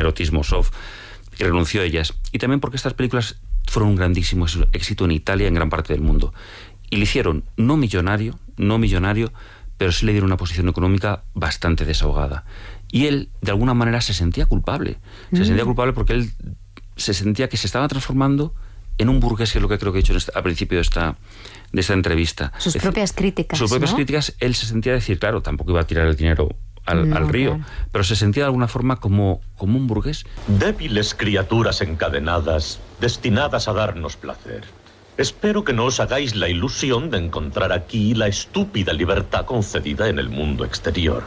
erotismo soft, y renunció a ellas. Y también porque estas películas fueron un grandísimo éxito en Italia y en gran parte del mundo. Y le hicieron no millonario, pero sí le dieron una posición económica bastante desahogada. Y él, de alguna manera, se sentía culpable. Se sentía culpable porque él se sentía que se estaba transformando en un burgués, que es lo que creo que he dicho al principio de esta entrevista. Sus propias críticas, Sus propias críticas, él se sentía decir, claro, tampoco iba a tirar el dinero al río, claro, pero se sentía de alguna forma como un burgués. Débiles criaturas encadenadas, destinadas a darnos placer. Espero que no os hagáis la ilusión de encontrar aquí la estúpida libertad concedida en el mundo exterior.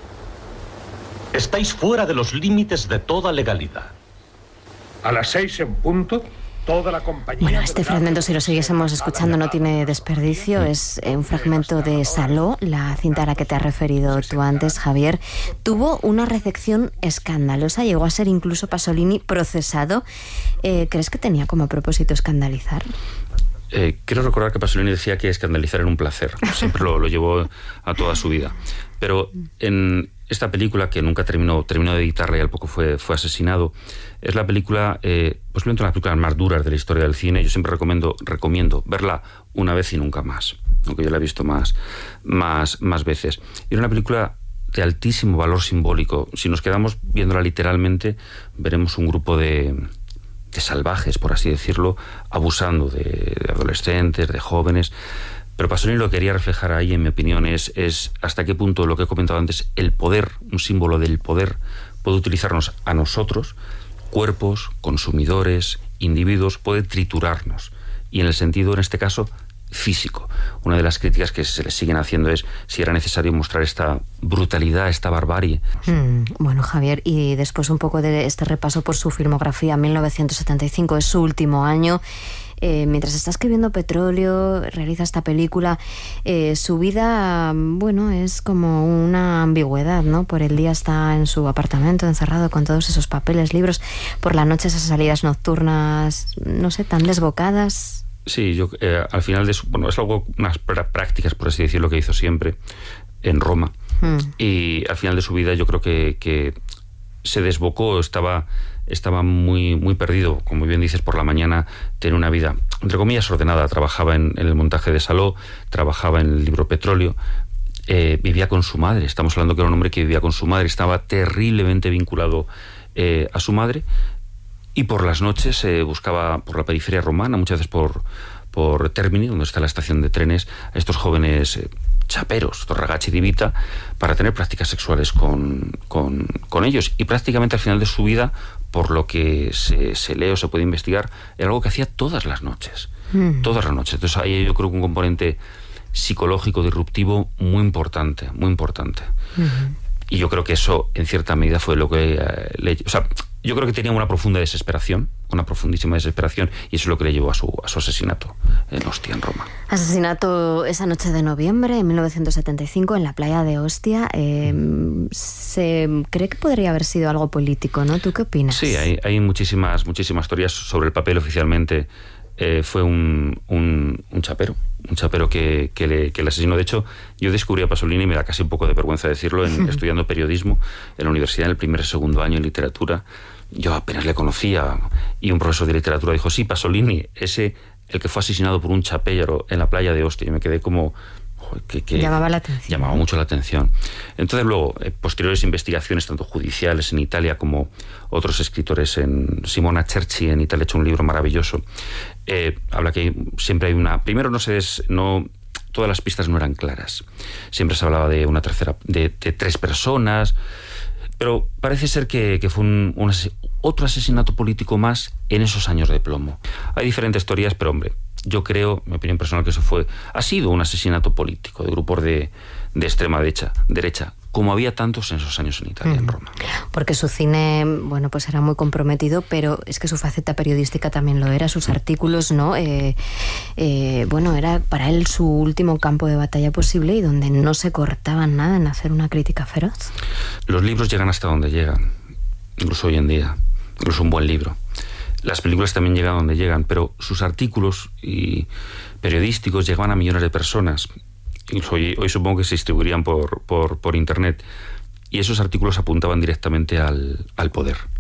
Estáis fuera de los límites de toda legalidad. A las 6 en punto, toda la compañía... Bueno, este fragmento, si lo siguiésemos escuchando, no tiene desperdicio. Es un fragmento de Saló, la cinta a la que te has referido tú antes, Javier. Tuvo una recepción escandalosa, llegó a ser incluso Pasolini procesado. ¿Crees que tenía como propósito escandalizar? Quiero recordar que Pasolini decía que escandalizar era un placer. Siempre lo llevó a toda su vida. Pero en esta película, que nunca terminó de editarla y al poco fue asesinado, es la película, posiblemente una de las películas más duras de la historia del cine. Yo siempre recomiendo verla una vez y nunca más, aunque yo la he visto más veces. Y era una película de altísimo valor simbólico. Si nos quedamos viéndola literalmente, veremos un grupo de salvajes, por así decirlo, abusando de adolescentes, de jóvenes. Pero Pasolini lo que quería reflejar ahí, en mi opinión, es hasta qué punto, lo que he comentado antes, el poder, un símbolo del poder, puede utilizarnos a nosotros, cuerpos, consumidores, individuos, puede triturarnos. Y en el sentido, en este caso, físico. Una de las críticas que se le siguen haciendo es si era necesario mostrar esta brutalidad, esta barbarie. Bueno, Javier, y después un poco de este repaso por su filmografía. 1975 es su último año. Mientras está escribiendo Petróleo, realiza esta película, su vida, bueno, es como una ambigüedad, ¿no? Por el día está en su apartamento encerrado con todos esos papeles, libros. Por la noche esas salidas nocturnas, no sé, tan desbocadas. Sí, yo al final es algo, unas prácticas, por así decirlo, que hizo siempre en Roma. Y al final de su vida yo creo que se desbocó, estaba muy, muy perdido. Como bien dices, por la mañana tenía una vida, entre comillas, ordenada. Trabajaba en el montaje de Saló, trabajaba en el libro Petróleo, vivía con su madre. Estamos hablando que era un hombre que vivía con su madre, estaba terriblemente vinculado a su madre. Y por las noches se buscaba por la periferia romana, muchas veces por Termini, donde está la estación de trenes, a estos jóvenes chaperos, estos ragazzi di vita, para tener prácticas sexuales con ellos. Y prácticamente al final de su vida, por lo que se lee o se puede investigar, era algo que hacía todas las noches. Todas las noches. Entonces ahí yo creo que un componente psicológico disruptivo muy importante, muy importante. Y yo creo que eso, en cierta medida, fue lo que yo creo que tenía una profunda desesperación, una profundísima desesperación, y eso es lo que le llevó a su asesinato en Ostia, en Roma. Asesinato esa noche de noviembre de 1975 en la playa de Ostia. Se cree que podría haber sido algo político, ¿no? ¿Tú qué opinas? Sí, hay muchísimas teorías sobre el papel. Oficialmente fue un chapero. Un chapero que le asesinó. De hecho, yo descubrí a Pasolini, y me da casi un poco de vergüenza decirlo, estudiando periodismo en la universidad, en el primer y segundo año en literatura. Yo apenas le conocía, y un profesor de literatura dijo, sí, Pasolini, el que fue asesinado por un chapero en la playa de Ostia. Y me quedé como... que llamaba la atención. Llamaba mucho la atención. Entonces luego, posteriores investigaciones, tanto judiciales en Italia como otros escritores, Simona Cerci en Italia ha hecho un libro maravilloso, habla que siempre hay una... Primero todas las pistas no eran claras. Siempre se hablaba de una tercera, de tres personas, pero parece ser que fue otro asesinato político más en esos años de plomo. Hay diferentes teorías, pero hombre, yo creo, mi opinión personal, que eso ha sido un asesinato político de grupos de extrema derecha, como había tantos en esos años en Italia, en Roma. Porque su cine, bueno, pues era muy comprometido, pero es que su faceta periodística también lo era, sus artículos, ¿no? Bueno, era para él su último campo de batalla posible y donde no se cortaban nada en hacer una crítica feroz. Los libros llegan hasta donde llegan, incluso hoy en día, incluso un buen libro. Las películas también llegan donde llegan, pero sus artículos y periodísticos llegaban a millones de personas. Hoy supongo que se distribuirían por internet. Y esos artículos apuntaban directamente al poder.